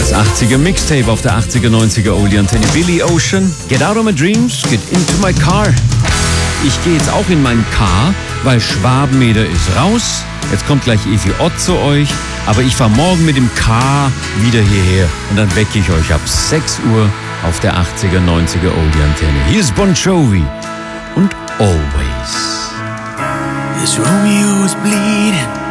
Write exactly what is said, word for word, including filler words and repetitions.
Das achtziger Mixtape auf der achtziger, neunziger Oldie Antenne. Billy Ocean, Get Out of My Dreams, Get Into My Car. Ich gehe jetzt auch in mein Car, weil Schwabenmeter ist raus. Jetzt kommt gleich Evi Ott zu euch. Aber ich fahre morgen mit dem Car wieder hierher. Und dann wecke ich euch ab sechs Uhr auf der achtziger, neunziger Oldie Antenne. Hier ist Bon Jovi und Always. This Romeo's bleeding.